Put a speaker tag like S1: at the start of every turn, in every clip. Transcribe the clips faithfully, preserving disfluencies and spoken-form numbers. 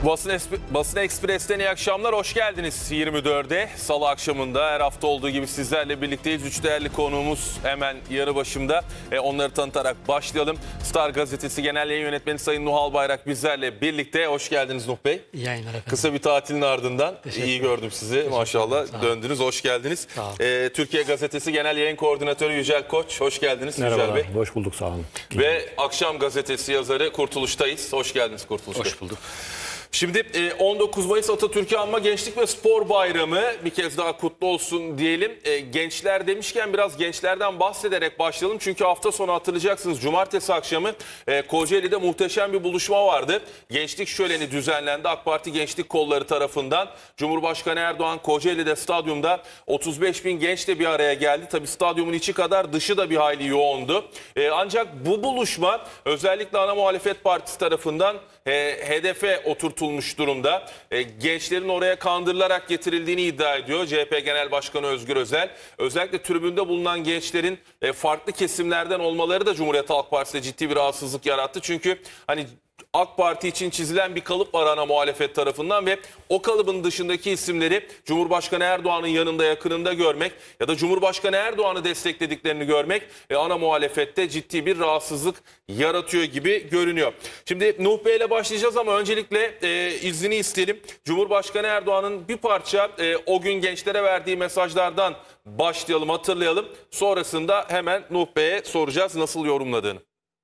S1: Basın, Esp Basın Ekspres'ten iyi akşamlar, hoş geldiniz yirmi dörde. Salı akşamında her hafta olduğu gibi sizlerle birlikteyiz. Üç değerli konuğumuz hemen yarı başımda. E, onları tanıtarak başlayalım. Star Gazetesi Genel Yayın Yönetmeni Sayın Nuh Albayrak bizlerle birlikte. Hoş geldiniz Nuh Bey.
S2: İyi yayınlar efendim.
S1: Kısa bir tatilin ardından iyi gördüm sizi. Maşallah döndünüz, hoş geldiniz. E, Türkiye Gazetesi Genel Yayın Koordinatörü Yücel Koç. Hoş geldiniz
S3: Merhabalar,
S1: Yücel Bey.
S3: hoş bulduk, sağ olun.
S1: Ve Akşam Gazetesi yazarı Kurtuluş'tayız. Hoş geldiniz Kurtuluş Bey.
S3: Hoş bulduk.
S1: Şimdi on dokuz Mayıs Atatürk'ü Anma Gençlik ve Spor Bayramı bir kez daha kutlu olsun diyelim. Gençler demişken biraz gençlerden bahsederek başlayalım. Çünkü hafta sonu hatırlayacaksınız cumartesi akşamı Kocaeli'de muhteşem bir buluşma vardı. Gençlik şöleni düzenlendi AK Parti Gençlik Kolları tarafından. Cumhurbaşkanı Erdoğan Kocaeli'de stadyumda otuz beş bin gençle bir araya geldi. Tabii stadyumun içi kadar dışı da bir hayli yoğundu. Ancak bu buluşma özellikle ana muhalefet partisi tarafından hedefe oturtulmuş durumda. E, gençlerin oraya kandırılarak getirildiğini iddia ediyor C H P Genel Başkanı Özgür Özel. Özellikle tribünde bulunan gençlerin e, farklı kesimlerden olmaları da Cumhuriyet Halk Partisi'ne ciddi bir rahatsızlık yarattı. Çünkü hani AK Parti için çizilen bir kalıp var ana muhalefet tarafından ve o kalıbın dışındaki isimleri Cumhurbaşkanı Erdoğan'ın yanında, yakınında görmek ya da Cumhurbaşkanı Erdoğan'ı desteklediklerini görmek e, ana muhalefette ciddi bir rahatsızlık yaratıyor gibi görünüyor. Şimdi Nuh Bey ile başlayacağız ama öncelikle e, iznini isteyelim. Cumhurbaşkanı Erdoğan'ın bir parça e, o gün gençlere verdiği mesajlardan başlayalım, hatırlayalım. Sonrasında hemen Nuh Bey'e soracağız nasıl yorumladığını.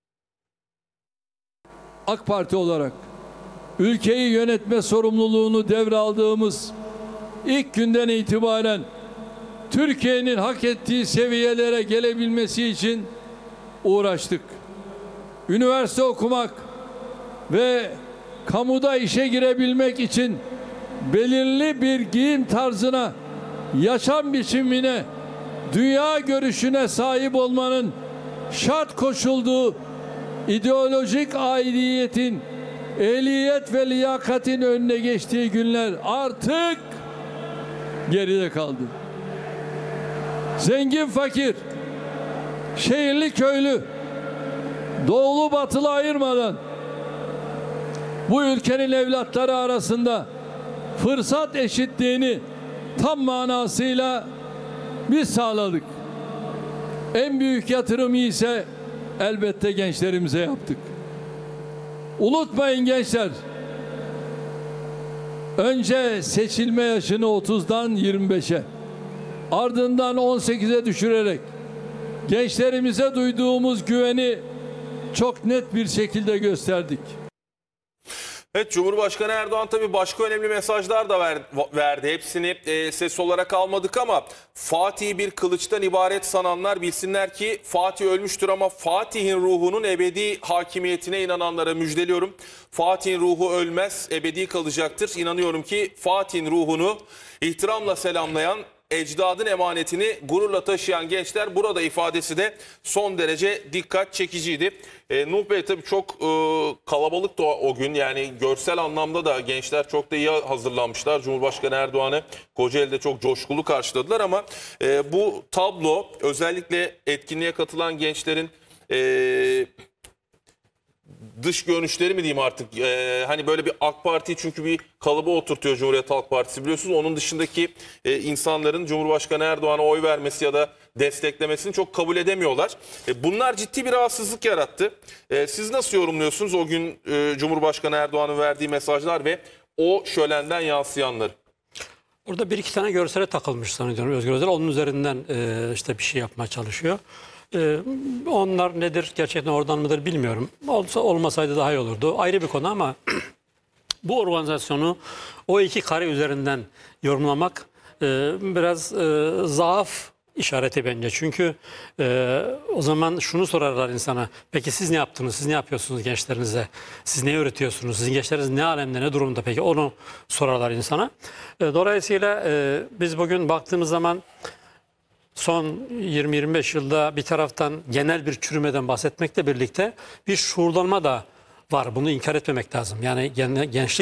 S4: AK Parti olarak ülkeyi yönetme sorumluluğunu devraldığımız ilk günden itibaren Türkiye'nin hak ettiği seviyelere gelebilmesi için uğraştık. Üniversite okumak ve kamuda işe girebilmek için belirli bir giyim tarzına, yaşam biçimine, dünya görüşüne sahip olmanın şart koşulduğu ideolojik aidiyetin, ehliyet ve liyakatin önüne geçtiği günler artık geride kaldı. Zengin fakir, şehirli köylü, doğulu batılı ayırmadan bu ülkenin evlatları arasında fırsat eşitliğini tam manasıyla biz sağladık. En büyük yatırımı ise elbette gençlerimize yaptık. Unutmayın gençler, önce seçilme yaşını otuzdan yirmi beşe, ardından on sekize düşürerek gençlerimize duyduğumuz güveni çok net bir şekilde gösterdik.
S1: Evet, Cumhurbaşkanı Erdoğan tabii başka önemli mesajlar da ver, verdi. Hepsini e, ses olarak almadık ama Fatih'i bir kılıçtan ibaret sananlar bilsinler ki Fatih ölmüştür ama Fatih'in ruhunun ebedi hakimiyetine inananlara müjdeliyorum. Fatih'in ruhu ölmez, ebedi kalacaktır. İnanıyorum ki Fatih'in ruhunu ihtiramla selamlayan, ecdadın emanetini gururla taşıyan gençler burada ifadesi de son derece dikkat çekiciydi. E, Nuh Bey tabii çok e, kalabalıktı o, o gün, yani görsel anlamda da gençler çok da iyi hazırlanmışlar. Cumhurbaşkanı Erdoğan'ı Kocaeli'de çok coşkulu karşıladılar ama e, bu tablo özellikle etkinliğe katılan gençlerin E, dış görünüşleri mi diyeyim artık, ee, hani böyle bir AK Parti çünkü bir kalıba oturtuyor Cumhuriyet Halk Partisi, biliyorsunuz. Onun dışındaki e, insanların Cumhurbaşkanı Erdoğan'a oy vermesi ya da desteklemesini çok kabul edemiyorlar. E, bunlar ciddi bir rahatsızlık yarattı. E, siz nasıl yorumluyorsunuz o gün e, Cumhurbaşkanı Erdoğan'ın verdiği mesajlar ve o şölenden yansıyanları?
S2: Orada bir iki tane görsele takılmış sanıyorum Özgür Özel. Onun üzerinden e, işte bir şey yapmaya çalışıyor. Ee, onlar nedir, gerçekten oradan mıdır bilmiyorum. Olsa olmasaydı daha iyi olurdu. Ayrı bir konu ama bu organizasyonu o iki kare üzerinden yorumlamak e, biraz e, zaaf işareti bence. Çünkü e, o zaman şunu sorarlar insana. Peki siz ne yaptınız? Siz ne yapıyorsunuz gençlerinize? Siz ne öğretiyorsunuz? Sizin gençleriniz ne alemde, ne durumda peki? Onu sorarlar insana. E, dolayısıyla e, biz bugün baktığımız zaman son yirmi yirmi beş yılda bir taraftan genel bir çürümeden bahsetmekle birlikte bir şuurlanma da var. Bunu inkar etmemek lazım. Yani gençlik